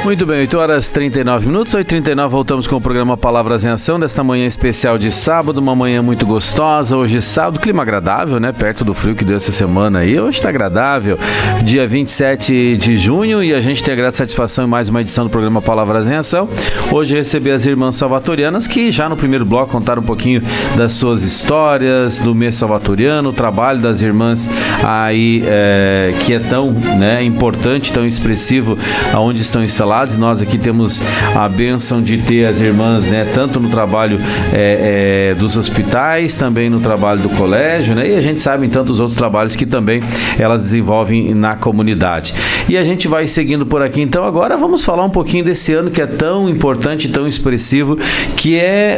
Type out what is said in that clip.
Muito bem, 8h39, 8h39, voltamos com o programa Palavras em Ação, desta manhã especial de sábado, uma manhã muito gostosa. Hoje sábado, clima agradável, né? Perto do frio que deu essa semana aí, hoje tá agradável, dia 27 de junho, e a gente tem a grata satisfação em mais uma edição do programa Palavras em Ação. Hoje recebi as irmãs salvatorianas, que já no primeiro bloco contaram um pouquinho das suas histórias, do mês salvatoriano, o trabalho das irmãs aí, que é tão importante, tão expressivo, aonde estão instalados. Nós aqui temos a bênção de ter as irmãs, tanto no trabalho dos hospitais, também no trabalho do colégio, e a gente sabe em tantos outros trabalhos que também elas desenvolvem na comunidade. E a gente vai seguindo por aqui, então agora vamos falar um pouquinho desse ano que é tão importante, tão expressivo, que é